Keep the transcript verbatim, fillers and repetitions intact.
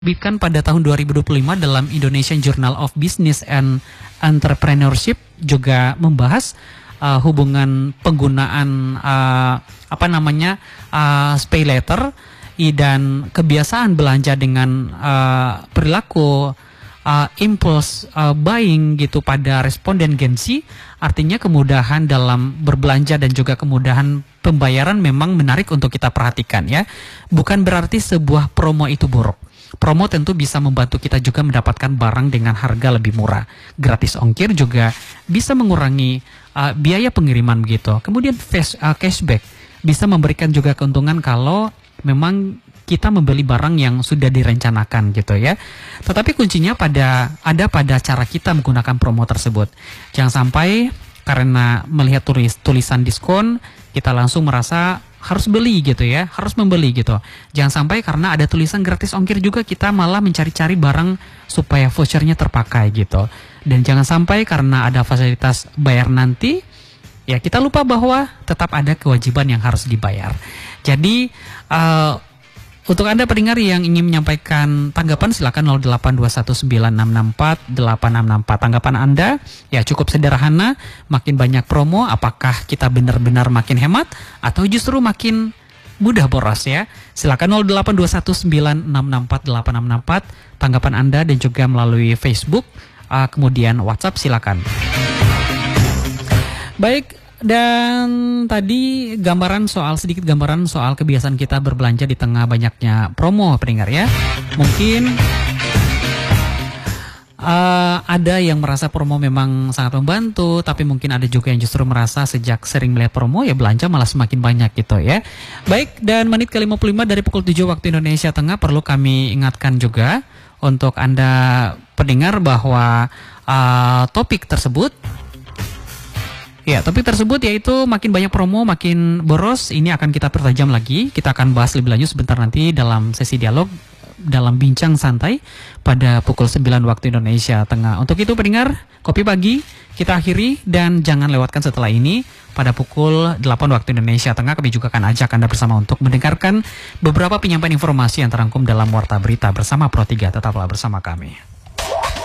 Diterbitkan pada tahun dua ribu dua puluh lima dalam Indonesian Journal of Business and Entrepreneurship juga membahas uh, hubungan penggunaan uh, apa namanya uh, pay later dan kebiasaan belanja dengan uh, perilaku uh, impulse uh, buying gitu pada responden Gen Z. Artinya kemudahan dalam berbelanja dan juga kemudahan pembayaran memang menarik untuk kita perhatikan ya. Bukan berarti sebuah promo itu buruk. Promo tentu bisa membantu kita juga mendapatkan barang dengan harga lebih murah. Gratis ongkir juga bisa mengurangi uh, biaya pengiriman begitu. Kemudian face, uh, cashback bisa memberikan juga keuntungan kalau memang kita membeli barang yang sudah direncanakan gitu ya. Tetapi kuncinya pada ada pada cara kita menggunakan promo tersebut. Jangan sampai karena melihat tulis, tulisan diskon kita langsung merasa harus beli gitu ya, harus membeli gitu. Jangan sampai karena ada tulisan gratis ongkir juga kita malah mencari-cari barang supaya vouchernya terpakai gitu. Dan jangan sampai karena ada fasilitas bayar nanti, ya kita lupa bahwa tetap ada kewajiban yang harus dibayar. Jadi uh, untuk Anda pendengar yang ingin menyampaikan tanggapan silakan nol delapan dua satu sembilan enam enam empat delapan enam enam empat. Tanggapan Anda ya cukup sederhana, makin banyak promo apakah kita benar-benar makin hemat atau justru makin mudah boros ya. Silakan nol delapan dua satu sembilan enam enam empat delapan enam enam empat tanggapan Anda dan juga melalui Facebook uh, kemudian WhatsApp silakan. Baik. Dan tadi gambaran soal sedikit gambaran soal kebiasaan kita berbelanja di tengah banyaknya promo pendengar ya. Mungkin uh, ada yang merasa promo memang sangat membantu, tapi mungkin ada juga yang justru merasa sejak sering melihat promo ya belanja malah semakin banyak gitu ya. Baik, dan menit ke lima puluh lima dari pukul tujuh waktu Indonesia Tengah perlu kami ingatkan juga untuk Anda pendengar bahwa uh, topik tersebut Ya, topik tersebut yaitu makin banyak promo, makin boros. Ini akan kita pertajam lagi. Kita akan bahas lebih lanjut sebentar nanti dalam sesi dialog, dalam bincang santai pada pukul sembilan waktu Indonesia Tengah. Untuk itu pendengar, Kopi Pagi kita akhiri dan jangan lewatkan setelah ini pada pukul delapan waktu Indonesia Tengah. Kami juga akan ajak Anda bersama untuk mendengarkan beberapa penyampaian informasi yang terangkum dalam Warta Berita bersama Pro tiga. Tetaplah bersama kami.